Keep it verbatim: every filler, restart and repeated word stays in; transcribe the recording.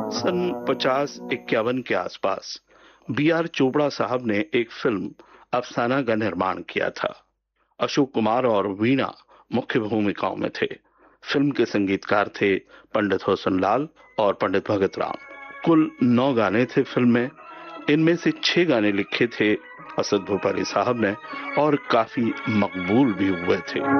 सन पचास इक्यावन के आसपास बी आर चोपड़ा साहब ने एक फिल्म अफसाना का निर्माण किया था। अशोक कुमार और वीणा मुख्य भूमिकाओं में थे। फिल्म के संगीतकार थे पंडित होसन लाल और पंडित भगत राम। कुल नौ गाने थे फिल्म में। इनमें से छह गाने लिखे थे असद भोपाली साहब ने और काफी मकबूल भी हुए थे।